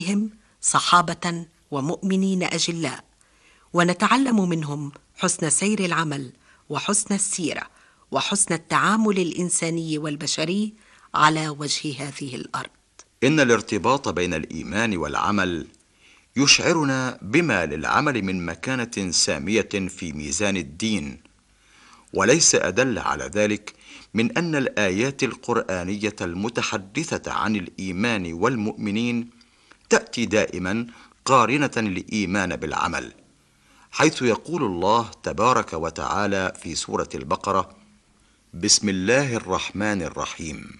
هم صحابة ومؤمنين أجلاء، ونتعلم منهم حسن سير العمل وحسن السيرة وحسن التعامل الإنساني والبشري على وجه هذه الأرض. إن الارتباط بين الإيمان والعمل يشعرنا بما للعمل من مكانة سامية في ميزان الدين، وليس أدل على ذلك من أن الآيات القرآنية المتحدثة عن الإيمان والمؤمنين تأتي دائما قارنة الإيمان بالعمل، حيث يقول الله تبارك وتعالى في سورة البقرة: بسم الله الرحمن الرحيم: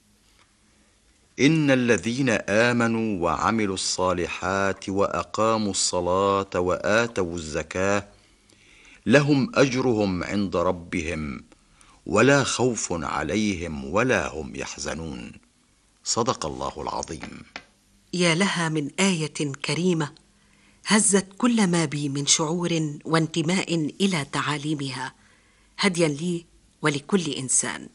إن الذين آمنوا وعملوا الصالحات وأقاموا الصلاة وآتوا الزكاة لهم أجرهم عند ربهم ولا خوف عليهم ولا هم يحزنون. صدق الله العظيم. يا لها من آية كريمة هزت كل ما بي من شعور وانتماء إلى تعاليمها، هديا لي ولكل إنسان.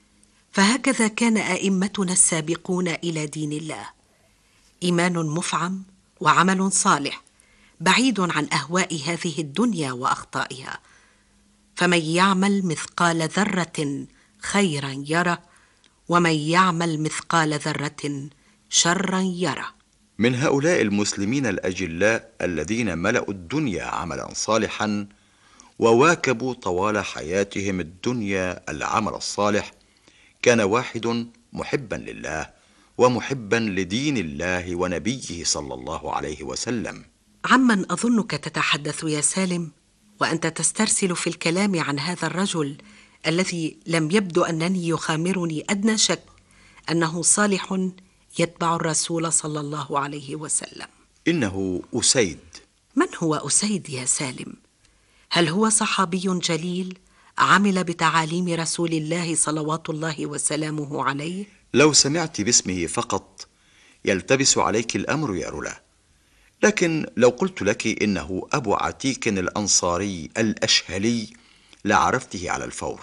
فهكذا كان أئمتنا السابقون إلى دين الله: إيمان مفعم وعمل صالح بعيد عن أهواء هذه الدنيا وأخطائها. فمن يعمل مثقال ذرة خيرا يره، ومن يعمل مثقال ذرة شرا يره. من هؤلاء المسلمين الأجلاء الذين ملأوا الدنيا عملا صالحا وواكبوا طوال حياتهم الدنيا العمل الصالح، كان واحد محبا لله ومحبا لدين الله ونبيه صلى الله عليه وسلم. عمن أظنك تتحدث يا سالم وأنت تسترسل في الكلام عن هذا الرجل الذي لم يبدو أنني يخامرني أدنى شك أنه صالح يتبع الرسول صلى الله عليه وسلم؟ إنه أسيد. من هو أسيد يا سالم؟ هل هو صحابي جليل عمل بتعاليم رسول الله صلوات الله وسلامه عليه؟ لو سمعت باسمه فقط يلتبس عليك الأمر يا رولا، لكن لو قلت لك إنه أبو عتيك الأنصاري الأشهلي لعرفته على الفور،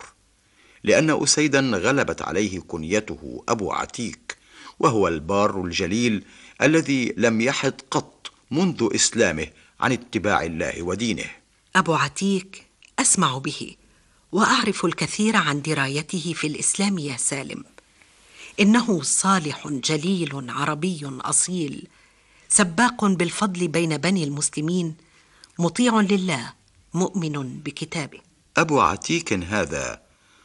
لأن أسيدا غلبت عليه كنيته أبو عتيك، وهو البار الجليل الذي لم يحد قط منذ إسلامه عن اتباع الله ودينه. أبو عتيك أسمع به وأعرف الكثير عن درايته في الإسلام يا سالم. إنه صالح جليل عربي أصيل، سباق بالفضل بين بني المسلمين، مطيع لله، مؤمن بكتابه. أبو عتيك هذا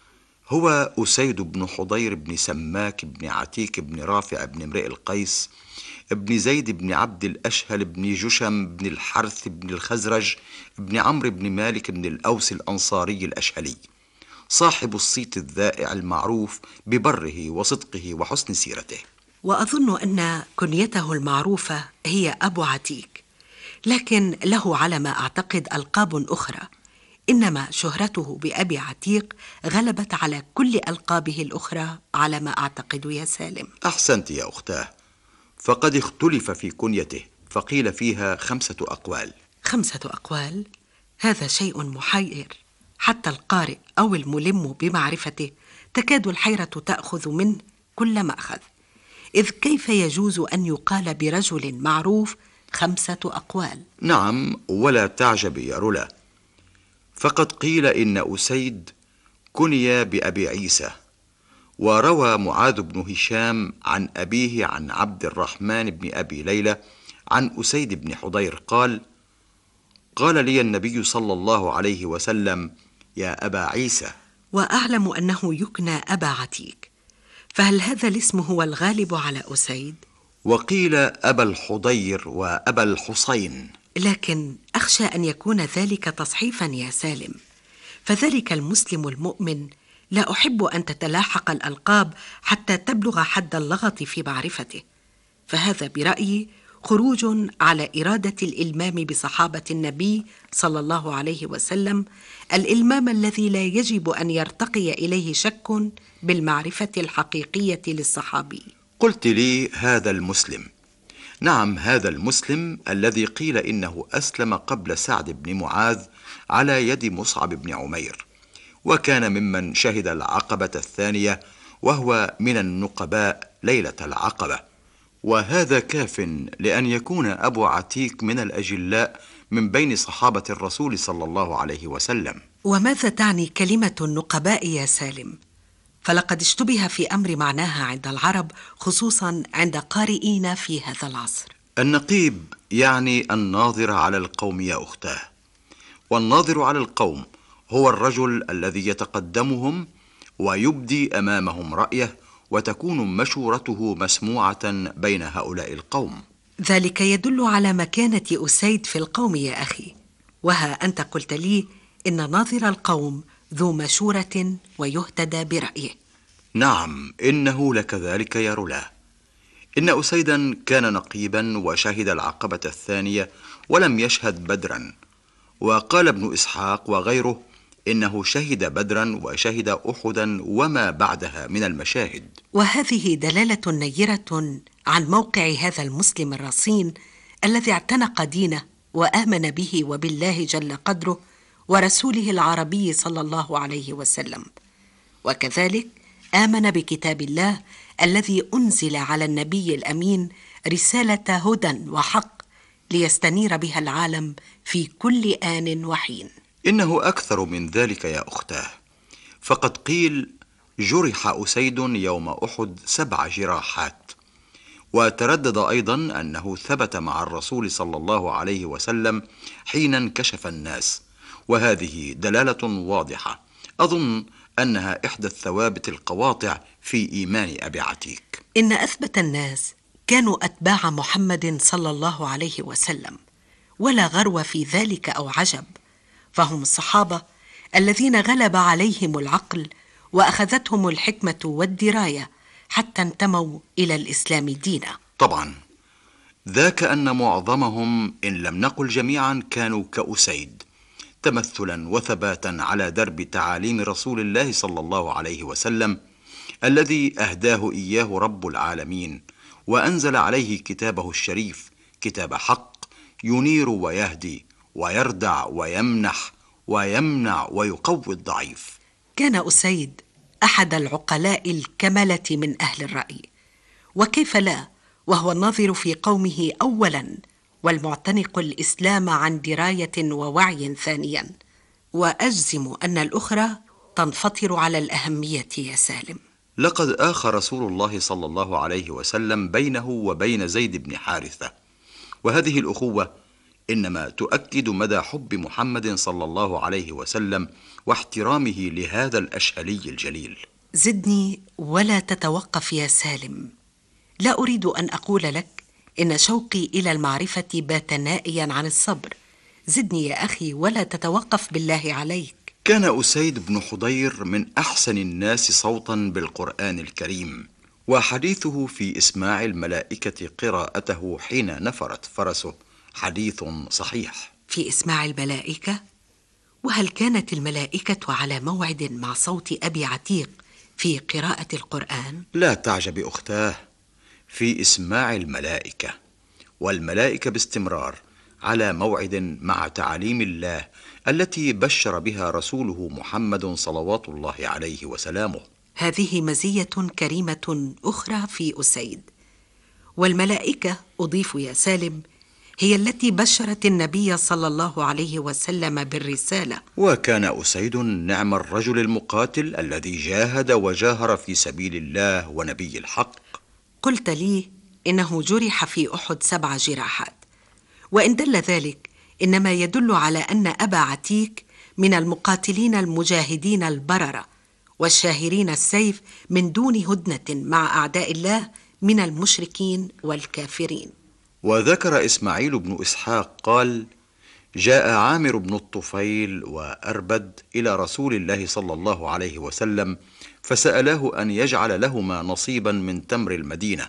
هو أسيد بن حضير بن سماك بن عتيك بن رافع بن امرئ القيس ابن زيد بن عبد الأشهل بن جشم بن الحرث بن الخزرج بن عمرو بن مالك بن الأوس الأنصاري الأشهلي، صاحب الصيت الذائع المعروف ببره وصدقه وحسن سيرته. وأظن أن كنيته المعروفة هي أبو عتيك، لكن له على ما أعتقد ألقاب أخرى، إنما شهرته بأبي عتيق غلبت على كل ألقابه الأخرى على ما أعتقد يا سالم. أحسنت يا أختاه، فقد اختلف في كنيته، فقيل فيها 5 أقوال. 5 أقوال؟ هذا شيء محير، حتى القارئ أو الملم بمعرفته تكاد الحيرة تأخذ منه كل مأخذ، إذ كيف يجوز أن يقال برجل معروف 5 أقوال؟ نعم، ولا تعجب يا رولا، فقد قيل إن أسيد كني بأبي عيسى، وروى معاذ بن هشام عن أبيه عن عبد الرحمن بن أبي ليلى عن أسيد بن حضير قال لي النبي صلى الله عليه وسلم: يا أبا عيسى. وأعلم أنه يكنى أبا عتيك، فهل هذا الاسم هو الغالب على أسيد؟ وقيل أبا الحضير وأبا الحصين، لكن أخشى أن يكون ذلك تصحيفا يا سالم، فذلك المسلم المؤمن لا أحب أن تتلاحق الألقاب حتى تبلغ حد اللغط في معرفته، فهذا برأيي خروج على إرادة الإلمام بصحابة النبي صلى الله عليه وسلم، الإلمام الذي لا يجب أن يرتقي إليه شك بالمعرفة الحقيقية للصحابي. قلت لي هذا المسلم. نعم، هذا المسلم الذي قيل إنه أسلم قبل سعد بن معاذ على يد مصعب بن عمير، وكان ممن شهد العقبة الثانية، وهو من النقباء ليلة العقبة، وهذا كاف لأن يكون أبو عتيك من الأجلاء من بين صحابة الرسول صلى الله عليه وسلم. وماذا تعني كلمة النقباء يا سالم؟ فلقد اشتبه في أمر معناها عند العرب، خصوصا عند قارئين في هذا العصر. النقيب يعني الناظر على القوم يا أختاه، والناظر على القوم هو الرجل الذي يتقدمهم ويبدي أمامهم رأيه، وتكون مشورته مسموعة بين هؤلاء القوم. ذلك يدل على مكانة أسيد في القوم يا أخي، وها أنت قلت لي إن ناظر القوم ذو مشورة ويهتدى برأيه. نعم، إنه لكذلك يا رولاه. إن أسيدا كان نقيبا وشهد العقبة الثانية ولم يشهد بدرا، وقال ابن إسحاق وغيره إنه شهد بدرا وشهد أحدا وما بعدها من المشاهد. وهذه دلالة نيرة عن موقع هذا المسلم الرصين الذي اعتنق دينه وآمن به وبالله جل قدره ورسوله العربي صلى الله عليه وسلم، وكذلك آمن بكتاب الله الذي أنزل على النبي الأمين رسالة هدى وحق ليستنير بها العالم في كل آن وحين. إنه أكثر من ذلك يا أختاه، فقد قيل جرح أسيد يوم أحد 7 جراحات، وتردد أيضا أنه ثبت مع الرسول صلى الله عليه وسلم حين انكشف الناس، وهذه دلالة واضحة أظن أنها إحدى الثوابت القواطع في إيمان أبي عتيك. إن أثبت الناس كانوا أتباع محمد صلى الله عليه وسلم، ولا غرو في ذلك أو عجب، فهم الصحابة الذين غلب عليهم العقل وأخذتهم الحكمة والدراية حتى انتموا إلى الإسلام دينا. طبعا ذاك أن معظمهم إن لم نقل جميعا كانوا كأسيد، تمثلا وثباتا على درب تعاليم رسول الله صلى الله عليه وسلم الذي أهداه إياه رب العالمين، وأنزل عليه كتابه الشريف، كتاب حق ينير ويهدي ويردع ويمنح ويمنع ويقوي الضعيف. كان أسيد أحد العقلاء الكملة من أهل الرأي، وكيف لا وهو الناظر في قومه أولا والمعتنق الإسلام عن دراية ووعي ثانيا، وأجزم أن الأخرى تنفطر على الأهمية يا سالم. لقد آخى رسول الله صلى الله عليه وسلم بينه وبين زيد بن حارثة، وهذه الأخوة إنما تؤكد مدى حب محمد صلى الله عليه وسلم واحترامه لهذا الأشهلي الجليل. زدني ولا تتوقف يا سالم، لا أريد أن أقول لك إن شوقي إلى المعرفة بات نائيا عن الصبر. زدني يا أخي ولا تتوقف بالله عليك. كان أسيد بن حضير من أحسن الناس صوتا بالقرآن الكريم، وحديثه في إسماع الملائكة قراءته حين نفرت فرسه حديث صحيح. في إسماع الملائكة؟ وهل كانت الملائكة على موعد مع صوت أبي عتيق في قراءة القرآن؟ لا تعجب أختاه، في إسماع الملائكة، والملائكة باستمرار على موعد مع تعاليم الله التي بشر بها رسوله محمد صلوات الله عليه وسلامه. هذه مزية كريمة أخرى في أسيد. والملائكة أضيف يا سالم هي التي بشرت النبي صلى الله عليه وسلم بالرسالة. وكان أسيد نعم الرجل المقاتل الذي جاهد وجاهر في سبيل الله ونبي الحق. قلت لي إنه جرح في أحد 7 جراحات، وإن دل ذلك إنما يدل على أن أبا عتيك من المقاتلين المجاهدين البررة والشاهرين السيف من دون هدنة مع أعداء الله من المشركين والكافرين. وذكر إسماعيل بن إسحاق قال: جاء عامر بن الطفيل وأربد إلى رسول الله صلى الله عليه وسلم فسأله أن يجعل لهما نصيبا من تمر المدينة،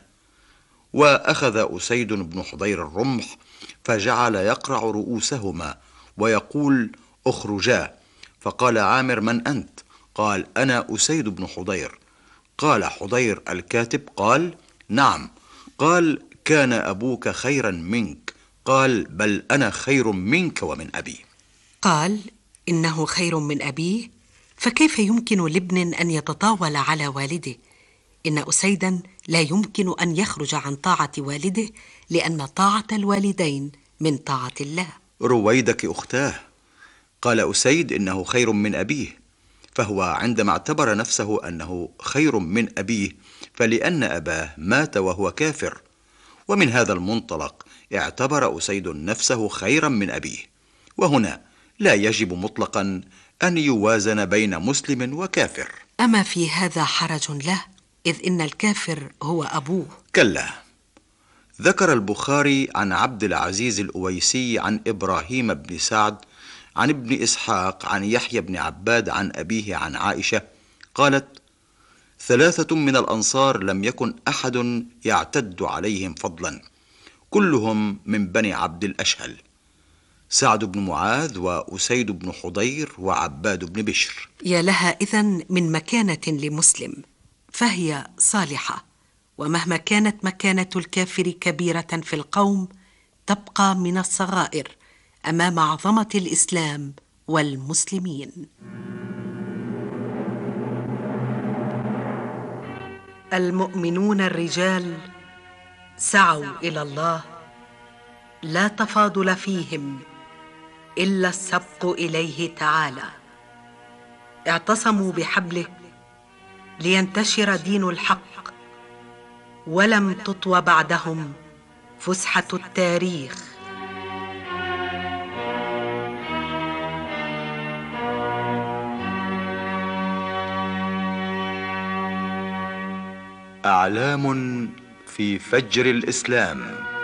وأخذ أسيد بن حضير الرمح فجعل يقرع رؤوسهما ويقول: اخرجا. فقال عامر: من أنت؟ قال: أنا أسيد بن حضير. قال حضير الكاتب: قال: نعم. قال: كان أبوك خيرا منك. قال: بل أنا خير منك ومن أبي. قال: إنه خير من أبيه؟ فكيف يمكن لابن أن يتطاول على والده؟ إن أسيدا لا يمكن أن يخرج عن طاعة والده، لأن طاعة الوالدين من طاعة الله. رويدك أختاه. قال أسيد إنه خير من أبيه، فهو عندما اعتبر نفسه أنه خير من أبيه فلأن أباه مات وهو كافر، ومن هذا المنطلق اعتبر أسيد نفسه خيرا من أبيه. وهنا لا يجب مطلقا أن يوازن بين مسلم وكافر. أما في هذا حرج له، إذ إن الكافر هو أبوه. كلا. ذكر البخاري عن عبد العزيز الأويسي عن إبراهيم بن سعد عن ابن إسحاق عن يحيى بن عباد عن أبيه عن عائشة قالت: 3 من الأنصار لم يكن أحد يعتد عليهم فضلا، كلهم من بني عبد الأشهل: سعد بن معاذ وأسيد بن حضير وعباد بن بشر. يا لها إذن من مكانة لمسلم، فهي صالحة، ومهما كانت مكانة الكافر كبيرة في القوم تبقى من الصغائر أمام عظمة الإسلام والمسلمين. المؤمنون الرجال سعوا إلى الله، لا تفاضل فيهم إلا السبق إليه تعالى. اعتصموا بحبله لينتشر دين الحق، ولم تطوى بعدهم فسحة التاريخ. أعلام في فجر الإسلام.